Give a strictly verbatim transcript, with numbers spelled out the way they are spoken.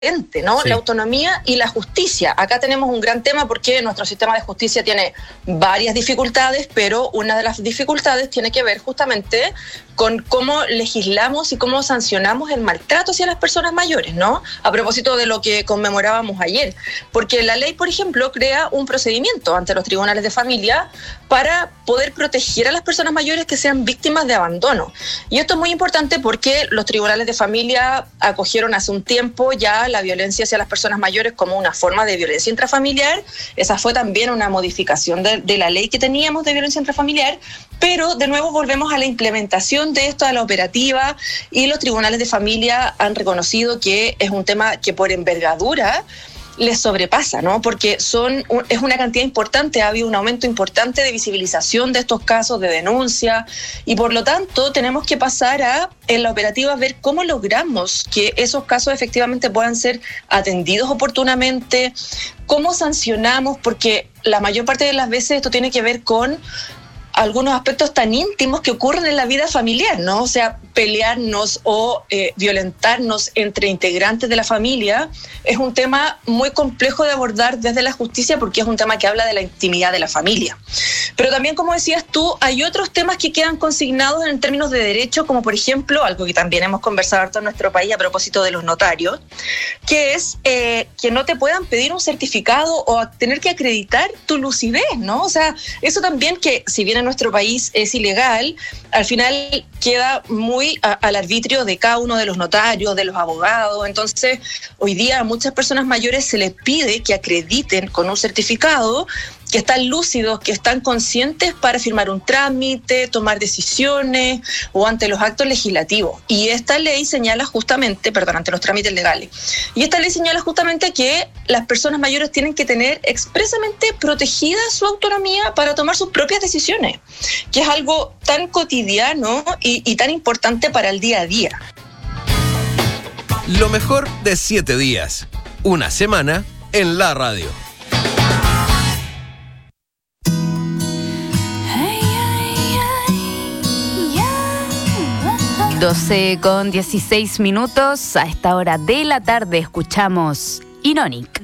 ¿no? Sí. La autonomía y la justicia. Acá tenemos un gran tema porque nuestro sistema de justicia tiene varias dificultades, pero una de las dificultades tiene que ver justamente con cómo legislamos y cómo sancionamos el maltrato hacia las personas mayores, ¿no? A propósito de lo que conmemorábamos ayer. Porque la ley, por ejemplo, crea un procedimiento ante los tribunales de familia para poder proteger a las personas mayores que sean víctimas de abandono. Y esto es muy importante porque los tribunales de familia acogieron hace un tiempo ya la violencia hacia las personas mayores como una forma de violencia intrafamiliar. Esa fue también una modificación de, de la ley que teníamos de violencia intrafamiliar, pero de nuevo volvemos a la implementación de esto, a la operativa, y los tribunales de familia han reconocido que es un tema que por envergadura les sobrepasa, ¿no? Porque son es una cantidad importante, ha habido un aumento importante de visibilización de estos casos, de denuncia, y por lo tanto tenemos que pasar a, en la operativa, ver cómo logramos que esos casos efectivamente puedan ser atendidos oportunamente, cómo sancionamos, porque la mayor parte de las veces esto tiene que ver con algunos aspectos tan íntimos que ocurren en la vida familiar, ¿no? O sea, pelearnos o eh, violentarnos entre integrantes de la familia es un tema muy complejo de abordar desde la justicia porque es un tema que habla de la intimidad de la familia. Pero también, como decías tú, hay otros temas que quedan consignados en términos de derecho, como por ejemplo, algo que también hemos conversado harto en nuestro país a propósito de los notarios, que es eh, que no te puedan pedir un certificado o tener que acreditar tu lucidez, ¿no? O sea, eso también, que si bien en nuestro país es ilegal, al final queda muy a, al arbitrio de cada uno de los notarios, de los abogados. Entonces, hoy día a muchas personas mayores se les pide que acrediten con un certificado que están lúcidos, que están conscientes para firmar un trámite, tomar decisiones o ante los actos legislativos. Y esta ley señala justamente, perdón, ante los trámites legales. Y esta ley señala justamente que las personas mayores tienen que tener expresamente protegida su autonomía para tomar sus propias decisiones, que es algo tan cotidiano y, y tan importante para el día a día. Lo mejor de siete días. Una semana en la radio. doce con dieciséis minutos. A esta hora de la tarde escuchamos Ironic.